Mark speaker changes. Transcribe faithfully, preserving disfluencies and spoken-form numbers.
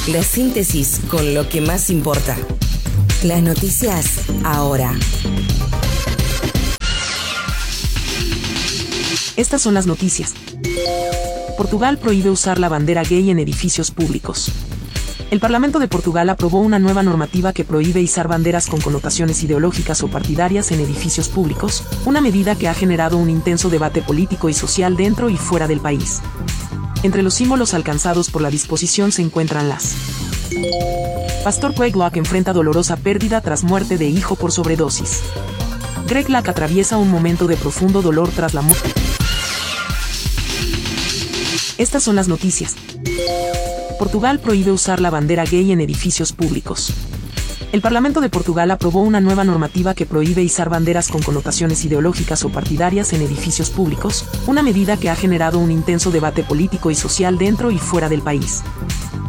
Speaker 1: La síntesis con lo que más importa. Las noticias ahora.
Speaker 2: Estas son las noticias. Portugal prohíbe usar la bandera gay en edificios públicos. El Parlamento de Portugal aprobó una nueva normativa que prohíbe izar banderas con connotaciones ideológicas o partidarias en edificios públicos, una medida que ha generado un intenso debate político y social dentro y fuera del país. Entre los símbolos alcanzados por la disposición se encuentran las: Pastor Craig Lock enfrenta dolorosa pérdida tras muerte de hijo por sobredosis. Greg Lack atraviesa un momento de profundo dolor tras la muerte. Estas son las noticias. Portugal prohíbe usar la bandera gay en edificios públicos. El Parlamento de Portugal aprobó una nueva normativa que prohíbe izar banderas con connotaciones ideológicas o partidarias en edificios públicos, una medida que ha generado un intenso debate político y social dentro y fuera del país.